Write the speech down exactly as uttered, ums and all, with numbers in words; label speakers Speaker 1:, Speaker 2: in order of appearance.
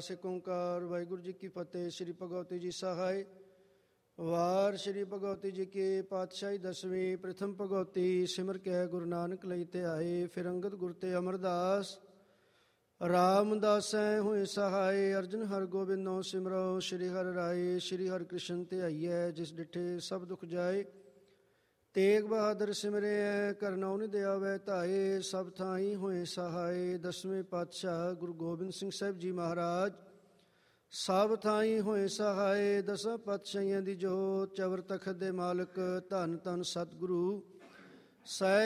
Speaker 1: ਰੈਦਾਸ ਏਕ ਓਂਕਾਰ ਵਾਹਿਗੁਰੂ ਜੀ ਕੀ ਫਤਿਹ। ਸ਼੍ਰੀ ਭਗਵਤੀ ਜੀ ਸਹਾਇ ਵਾਰ ਸ਼੍ਰੀ ਭਗਵਤੀ ਜੀ ਕੀ ਪਾਤਸ਼ਾਹੀ ਦਸਵੀਂ ਪ੍ਰਥਮ ਭਗਵਤੀ ਸਿਮਰ ਕੇ ਗੁਰੂ ਨਾਨਕ ਲਈ ਤੇ ਆਏ। ਫਿਰ ਅੰਗਦ ਗੁਰ ਤੇ ਅਮਰਦਾਸ ਰਾਮਦਾਸੈ ਹੋਏ ਸਹਾਇ। ਅਰਜਨ ਹਰ ਗੋਬਿੰਦੋ ਸਿਮਰੋ ਸ਼੍ਰੀ ਹਰਿ ਰਾਏ। ਸ਼੍ਰੀ ਹਰਿ ਕ੍ਰਿਸ਼ਨ ਤੇ ਆਈਐ ਜਿਸ ਡਿਠੇ ਸਭ ਦੁਖ ਜਾਏ। ਤੇਗ ਬਹਾਦਰ ਸਿਮਰਿਐ ਕਰਨਉ ਨਿਧ ਆਵੈ ਧਾਏ। ਸਭ ਥਾਈ ਹੋਏ ਸਹਾਇ। ਦਸਵੇਂ ਪਾਤਸ਼ਾਹ ਗੁਰੂ ਗੋਬਿੰਦ ਸਿੰਘ ਸਾਹਿਬ ਜੀ ਮਹਾਰਾਜ ਸਭ ਥਾਈ ਹੋਏ ਸਹਾਇ। ਦਸਾਂ ਪਾਤਸ਼ਾਹੀਆਂ ਦੀ ਜੋਤ ਚਵਰ ਤਖਤ ਦੇ ਮਾਲਕ ਧੰਨ ਧੰਨ ਸਤਿਗੁਰੂ ਸਾਹਿਬ